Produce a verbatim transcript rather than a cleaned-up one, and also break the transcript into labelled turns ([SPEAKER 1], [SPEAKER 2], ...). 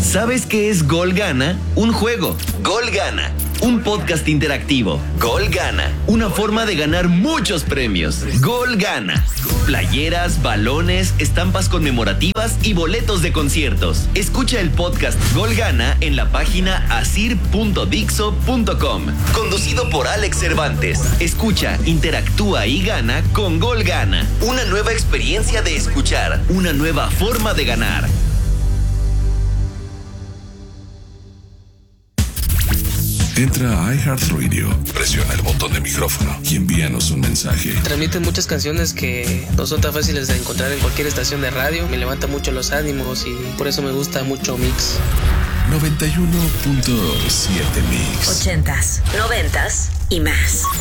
[SPEAKER 1] ¿Sabes qué es Gol Gana? Un juego. Gol Gana. Un podcast interactivo. Gol Gana. Una forma de ganar muchos premios. Gol Gana. Playeras, balones, estampas conmemorativas y boletos de conciertos. Escucha el podcast Gol Gana en la página asir punto dixo punto com. Conducido por Alex Cervantes. Escucha, interactúa y gana con Gol Gana. Una nueva experiencia de escuchar. Una nueva forma de ganar.
[SPEAKER 2] Entra a iHeartRadio, presiona el botón de micrófono y envíanos un mensaje.
[SPEAKER 3] Transmiten muchas canciones que no son tan fáciles de encontrar en cualquier estación de radio. Me levanta mucho los ánimos y por eso me gusta mucho Mix.
[SPEAKER 2] noventa y uno punto siete Mix.
[SPEAKER 4] Ochentas, noventas y más.